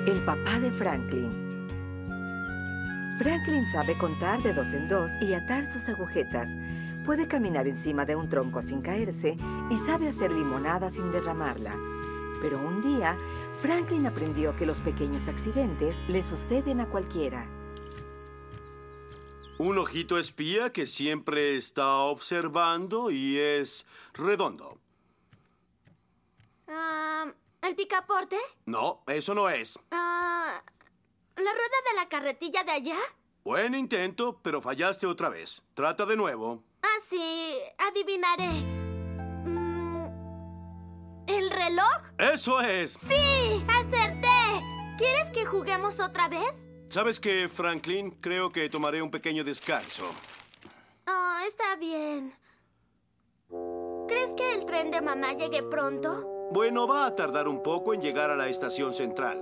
el papá de Franklin. Franklin sabe contar de 2 en 2 y atar sus agujetas. Puede caminar encima de un tronco sin caerse y sabe hacer limonada sin derramarla. Pero un día, Franklin aprendió que los pequeños accidentes le suceden a cualquiera. Un ojito espía que siempre está observando y es redondo. ¿El picaporte? No, eso no es. ¿La rueda de la carretilla de allá? Buen intento, pero fallaste otra vez. Trata de nuevo. Sí, adivinaré. ¿El reloj? ¡Eso es! ¡Sí! ¡Acerté! ¿Quieres que juguemos otra vez? ¿Sabes qué, Franklin? Creo que tomaré un pequeño descanso. Está bien. ¿Crees que el tren de mamá llegue pronto? Bueno, va a tardar un poco en llegar a la estación central.